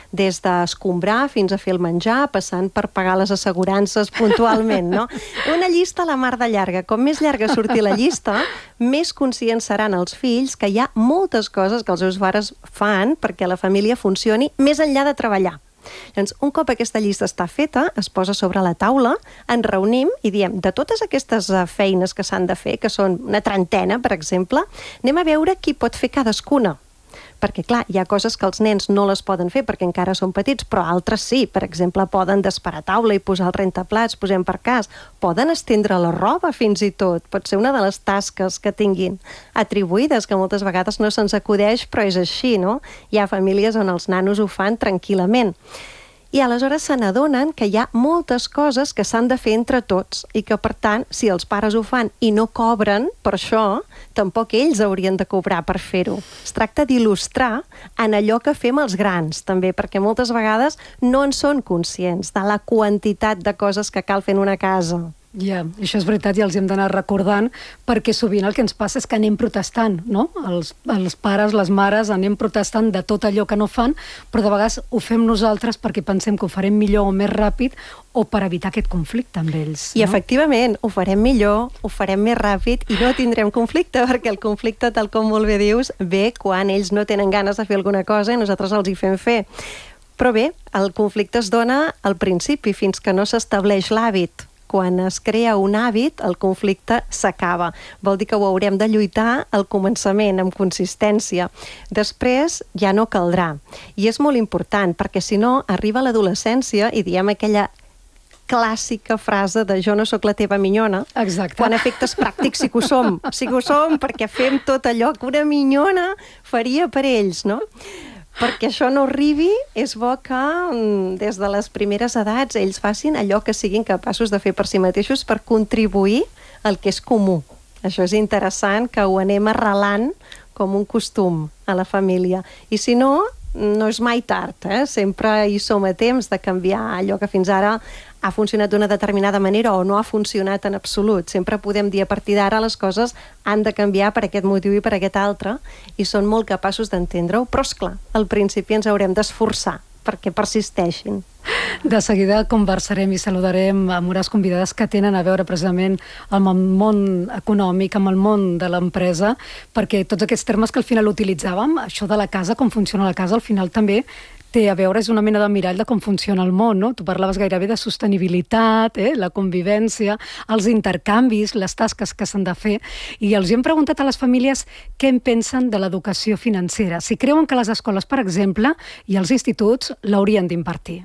des d'escombrar fins a fer el menjar, passant per pagar les assegurances puntualment, no? Una llista a la mar de llarga. Com més llarga surti la llista, més conscients seran els fills que hi ha moltes coses que els seus pares fan perquè la família funcioni més enllà de treballar. Llavors, un cop aquesta llista està feta, es posa sobre la taula, ens reunim i diem, de totes aquestes feines que s'han de fer, que són una trentena, per exemple, anem a veure qui pot fer cadascuna. Perquè, clar, hi ha coses que els nens no les poden fer perquè encara són petits, però altres sí. Per exemple, poden desparar taula i posar el rentaplats, posem per cas. Poden estendre la roba, fins i tot. Pot ser una de les tasques que tinguin atribuïdes, que moltes vegades no se'ns acudeix, però és així, no? Hi ha famílies on els nanos ho fan tranquil·lament. I aleshores se n'adonen que hi ha moltes coses que s'han de fer entre tots i que, per tant, si els pares ho fan i no cobren per això, tampoc ells haurien de cobrar per fer-ho. Es tracta d'il·lustrar en allò que fem els grans, també, perquè moltes vegades no en són conscients de la quantitat de coses que cal fer en una casa. Ja, això és veritat i els hem d'anar recordant perquè sovint el que ens passa és que anem protestant, no? Els pares, les mares anem protestant de tot allò que no fan, però de vegades ho fem nosaltres perquè pensem que ho farem millor o més ràpid o per evitar aquest conflicte amb ells. I efectivament, ho farem millor, ho farem més ràpid i no tindrem conflicte, perquè el conflicte, tal com molt bé dius, ve quan ells no tenen ganes de fer alguna cosa i nosaltres els hi fem fer. Però bé, el conflicte es dona al principi, fins que no s'estableix l'hàbit. Quan es crea un hàbit, el conflicte s'acaba. Vol dir que ho haurem de lluitar al començament, amb consistència. Després ja no caldrà. I és molt important, perquè si no, arriba l'adolescència i diem aquella clàssica frase de jo no sóc la teva minyona. Exacte. Quan a efectes pràctics sí que ho som. Sí que ho som perquè fem tot allò que una minyona faria per ells, no? Perquè això no arribi, és bo que des de les primeres edats ells facin allò que siguin capaços de fer per si mateixos per contribuir al que és comú. Això és interessant, que ho anem arrelant com un costum a la família. I si no, no és mai tard, sempre hi som a temps de canviar allò que fins ara ha funcionat d'una determinada manera o no ha funcionat en absolut. Sempre podem dir a partir d'ara les coses han de canviar per aquest motiu i per aquest altre i són molt capaços d'entendre-ho, però esclar, al principi ens haurem d'esforçar perquè persisteixin. De seguida conversarem i saludarem amb unes convidades que tenen a veure precisament amb el món econòmic, amb el món de l'empresa, perquè tots aquests termes que al final utilitzàvem, això de la casa, com funciona la casa, al final també té a veure, és una mena de mirall de com funciona el món, no? Tu parlaves gairebé de sostenibilitat, la convivència, els intercanvis, les tasques que s'han de fer, i els hem preguntat a les famílies què en pensen de l'educació financera, si creuen que les escoles, per exemple, i els instituts l'haurien d'impartir.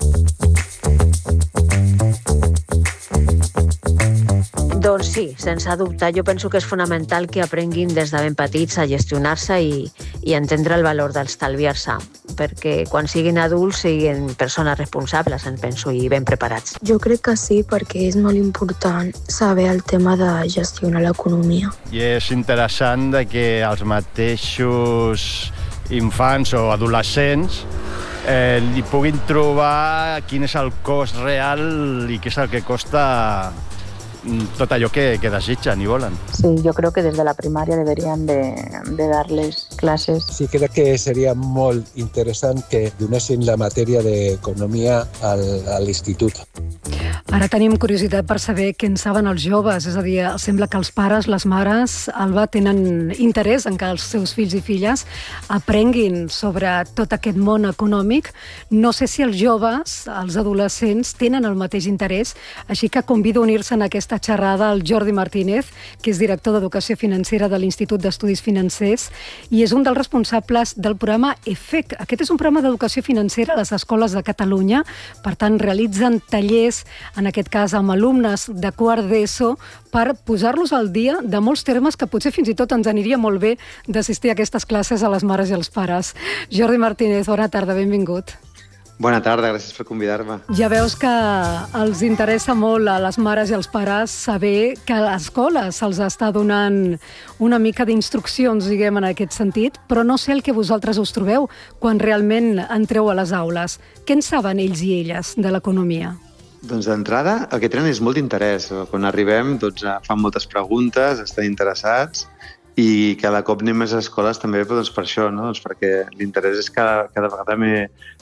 Doncs sí, sense dubte. Jo penso que és fonamental que aprenguin des de ben petits a gestionar-se i entendre el valor d'estalviar-se, perquè quan siguin adults siguin persones responsables, en penso, i ben preparats. Jo crec que sí, perquè és molt important saber el tema de gestionar l'economia. I és interessant de que els mateixos infants o adolescents li puguin trobar quin és el cost real i què és el que costa tot allò que desitgen y volen. Sí, yo creo que desde la primaria deberían de darles clases. Sí, crec que seria molt interessant que donessin la matèria d'economia a l'institut. Ara tenim curiositat per saber què en saben els joves, és a dir, sembla que els pares, les mares, Alba, tenen interès en que els seus fills i filles aprenguin sobre tot aquest món econòmic. No sé si els joves, els adolescents, tenen el mateix interès, així que convido a unir-se en aquesta xerrada al Jordi Martínez, que és director d'Educació Financera de l'Institut d'Estudis Financers i és un dels responsables del programa EFEC. Aquest és un programa d'educació financera a les escoles de Catalunya, per tant, realitzen tallers, en aquest cas amb alumnes de quart d'ESO, per posar-los al dia de molts termes que potser fins i tot ens aniria molt bé d'assistir a aquestes classes a les mares i als pares. Jordi Martínez, bona tarda, benvingut. Bona tarda, gràcies per convidar-me. Ja veus que els interessa molt a les mares i als pares saber que a l'escola se'ls està donant una mica d'instruccions, diguem, en aquest sentit, però no sé el que vosaltres us trobeu quan realment entreu a les aules. Què en saben ells i elles de l'economia? Doncs d'entrada el que tenen és molt d'interès. Quan arribem fan moltes preguntes, estan interessats i cada cop anem més a escoles també per això, no? Perquè l'interès és cada vegada